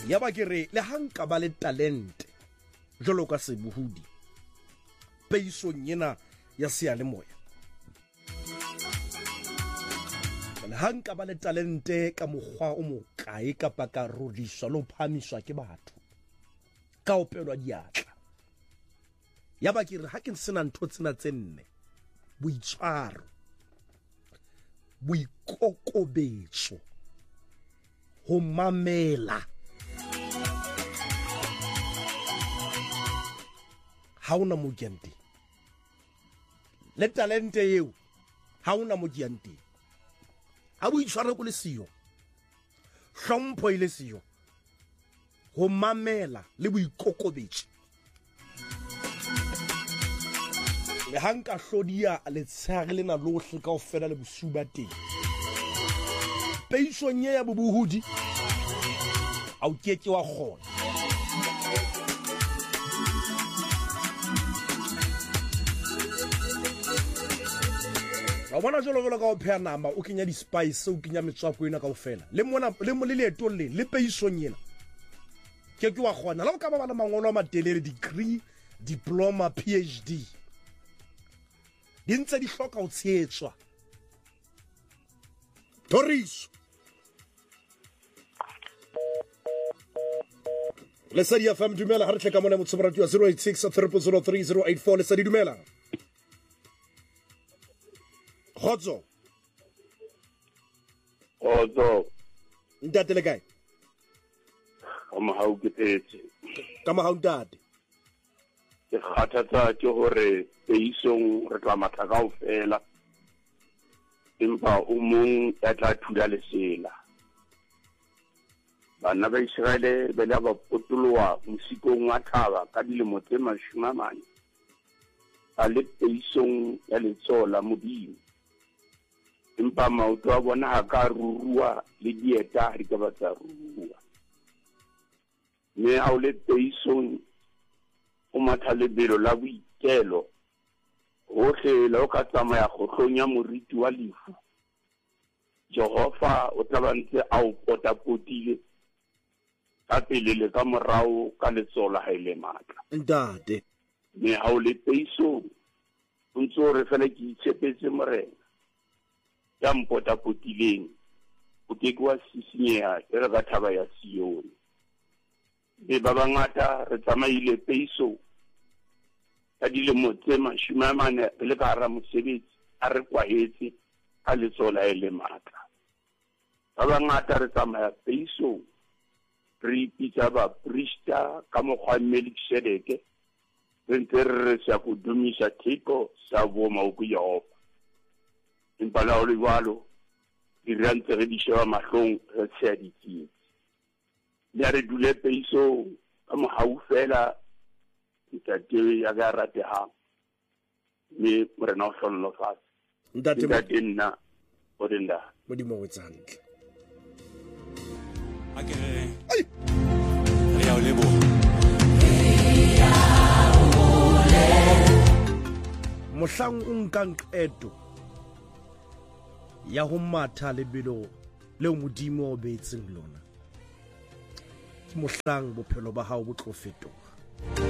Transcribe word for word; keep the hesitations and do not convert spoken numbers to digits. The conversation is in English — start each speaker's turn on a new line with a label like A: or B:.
A: ya ba ke re le hanka ba le talente jolo ka sebohudi peisong yena ya seyalemoya le hanka ba le talente ka mokgwa o mokae kapa ka rodiswa lo phamiswa ke batho ka opelwa diatla ya ba ke re ha ke sena ntho tsena tse nne boitshwaro boikokobetso ho mamela ha una mogianti le talente eo ha una mogianti a boitshwaro go le siyo hlompho ile siyo ho mamela le boikokobetso le hanka hlodia le tshare lena lohle ka ofela le bosuba teng peisong ya bobohudi a o keke wa kgona a bona jolo jolo ka o pheha nama o kenya di spice o kenya metswako ena ka ofela le mona le mo le leeto le le peisong yena keke wa kgona la o ka ba bana mangolo a matelele degree diploma PhD dintse di hloka o tshetswa Toriso Lesedi F M dumela ha re tleka mona motho radio zero eight six three zero three zero eight four Lesedi dumela Khotso
B: Khotso
A: Ntate le kae
B: Kama ha o ketetse
A: Kama ha o ntate
B: ke kgathatsa ke hore peisong re tla matla kaofela empa o mong ya tla thula lesela bana ba Israele ba la ba potolowa musikong wa thaba ka dilemo tse mashome a mane a le peisong ya letsola modimo empa maoto a bona ha ka rurua le dieta ha di ka ba tsa rurua mme ha o le peisong o matha lebelo la boikelo hohle la o ka tsamaya kgohlong ya moriti wa lefu Jehova o tlabantse a o potapotile ka pele le ka morao ka letsola ha ile matla
A: ntate
B: mme ha o le peisong o ntso re fela ke itshepetse morena ya mpotapotileng o ke kwa sisinyeha re ka thaba ya Sione be ba bangata re tsamaile peisong ka dilemo tse mashome a mane le ka hara mosebetsi a re kwahetse ka letsola e le matla ba bangata re tsamaya peisong re ipitsa ba prista ka mokgwa Melkisedeke re ntse re sa go dumisa theko sa boma o Jehova empa la o le jwalo di rantse re di sheba mahlong re tsaya ditsi ya re dule peisong ka mohau fela ntate ya ga rate ha me morena o hlollo fase
A: ntate
B: ntate nna o denda
A: modimo o tsantle
C: akere re ya o lebo
A: mohlang o nkang qeto ya ho matha lebelo le modimo o beetseng lona ke mohlang bophelo ba hao bo tlo fetoga